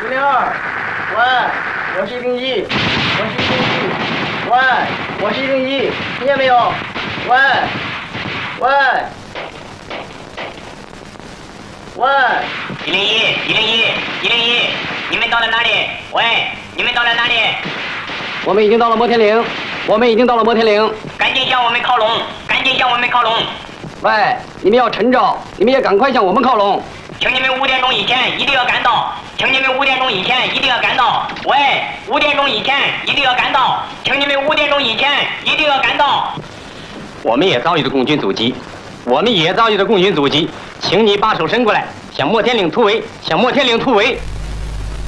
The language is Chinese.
102，喂，我是101，喂，我是101，听见没有？喂。 101，你们到了哪里？喂，你们到了哪里？ 我们已经到了摩天岭， 赶紧向我们靠拢， 喂，你们要趁早，你们也赶快向我们靠拢。 请你们5点钟以前一定要赶到，喂，5点钟以前一定要赶到，请你们5点钟以前一定要赶到。 我们也遭遇了共军阻击，请你把手伸过来，向摩天岭突围，